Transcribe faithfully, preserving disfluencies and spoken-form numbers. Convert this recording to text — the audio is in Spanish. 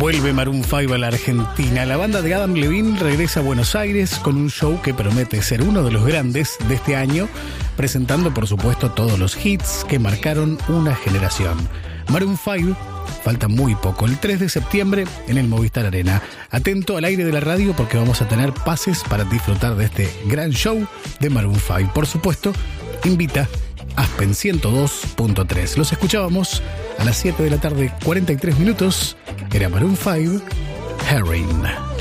Vuelve Maroon cinco a la Argentina. La banda de Adam Levine regresa a Buenos Aires con un show que promete ser uno de los grandes de este año, presentando por supuesto todos los hits que marcaron una generación. Maroon cinco, falta muy poco, el tres de septiembre en el Movistar Arena. Atento al aire de la radio porque vamos a tener pases para disfrutar de este gran show de Maroon cinco. Por supuesto, invita Aspen ciento dos punto tres. Los escuchábamos a las siete de la tarde, cuarenta y tres minutos. Era Maroon cinco, Herring.